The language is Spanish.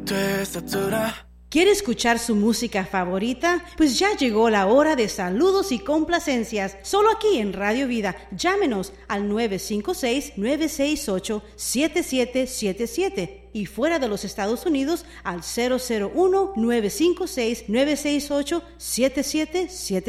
돼 있었더라. ¿Quiere escuchar su música favorita? Pues ya llegó la hora de saludos y complacencias, solo aquí en Radio Vida. Llámenos al 956-968-7777 y fuera de los Estados Unidos al 001-956-968-7777.